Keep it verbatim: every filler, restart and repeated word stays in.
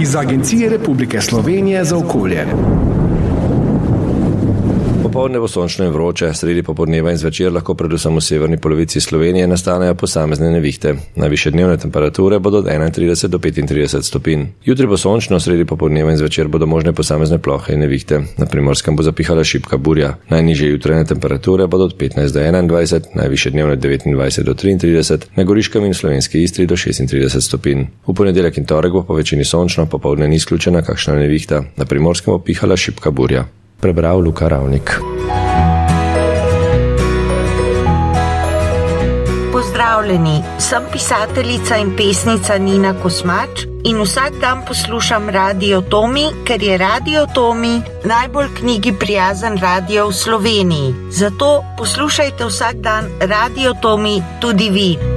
iz Agencije Republike Slovenije za okolje. Popoldne bo sončno in vroče, sredi popoldneva in zvečer lahko predvsem v severni polovici Slovenije nastanejo posamezne nevihte. Najvišje dnevne temperature bodo od enaintrideset do petintrideset stopinj. Jutri bo sončno, sredi popoldneva in zvečer bodo možne posamezne plohe in nevihte. Na Primorskem bo zapihala šibka burja. Najnižje jutrajne temperature bodo od petnajst do enaindvajset, najvišje dnevne devetindvajset do triintrideset, na Goriškem in Slovenski Istri do šestintrideset stopinj. V ponedeljek in torek bo po večini sončno, popoldne ni izključena kakšna nevihta. Na Primorskem bo pihala šibka burja. Prebral Luka Ravnik. Pozdravljeni, sem pisateljica in pesnica Nina Kosmač in vsak dan poslušam Radio Tomi, ker je Radio Tomi najbolj knjigi prijazen radio v Sloveniji. Zato poslušajte vsak dan Radio Tomi tudi vi.